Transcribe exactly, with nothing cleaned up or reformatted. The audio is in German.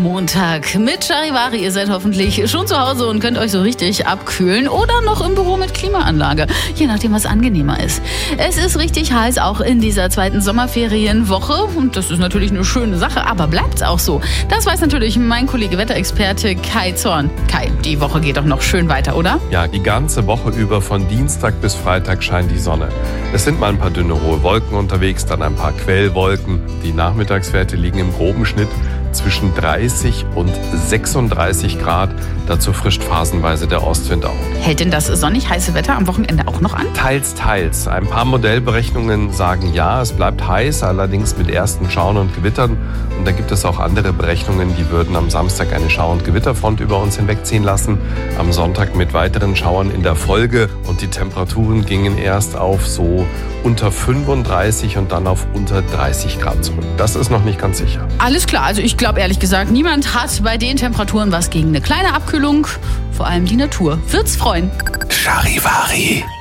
Montag mit Charivari. Ihr seid hoffentlich schon zu Hause und könnt euch so richtig abkühlen oder noch im Büro mit Klimaanlage, je nachdem, was angenehmer ist. Es ist richtig heiß, auch in dieser zweiten Sommerferienwoche, und das ist natürlich eine schöne Sache, aber bleibt's auch so? Das weiß natürlich mein Kollege Wetterexperte Kai Zorn. Kai, die Woche geht doch noch schön weiter, oder? Ja, die ganze Woche über von Dienstag bis Freitag scheint die Sonne. Es sind mal ein paar dünne hohe Wolken unterwegs, dann ein paar Quellwolken. Die Nachmittagswerte liegen im groben Schnitt zwischen dreißig und sechsunddreißig Grad. Dazu frischt phasenweise der Ostwind auf. Hält denn das sonnig heiße Wetter am Wochenende auch noch an? Teils, teils. Ein paar Modellberechnungen sagen ja, es bleibt heiß, allerdings mit ersten Schauern und Gewittern. Und da gibt es auch andere Berechnungen, die würden am Samstag eine Schauer- und Gewitterfront über uns hinwegziehen lassen. Am Sonntag mit weiteren Schauern in der Folge. Und die Temperaturen gingen erst auf so unter fünfunddreißig und dann auf unter dreißig Grad zurück. Das ist noch nicht ganz sicher. Alles klar, also ich glaube ehrlich gesagt, niemand hat bei den Temperaturen was gegen eine kleine Abkühlung. Vor allem die Natur wird's freuen. Charivari.